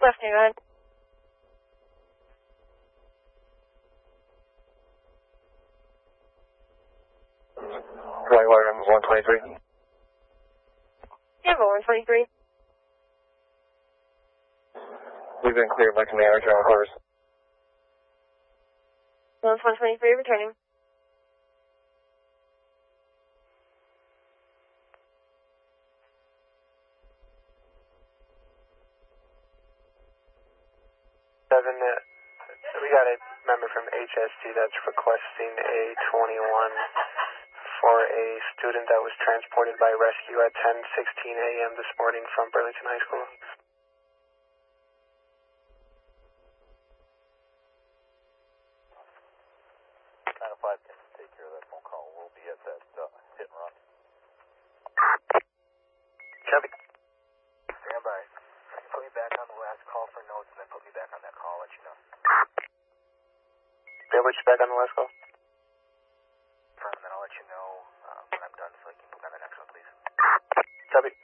Left, go ahead. Whitewater, 123. Yeah, 123. We've been cleared by command, return quarters. 123, returning. We got a member from HST that's requesting a 21 for a student that was transported by rescue at 10:16 a.m. this morning from Burlington High School. If I can take care of that phone call, we'll be at that hit and run. Chubby. Stand by. Put me back on the last call for notes, and then put me back on that call. I'll let you know. They'll put you back on the last call? And then I'll let you know when I'm done, so I can put me on the next one, please. Chubby.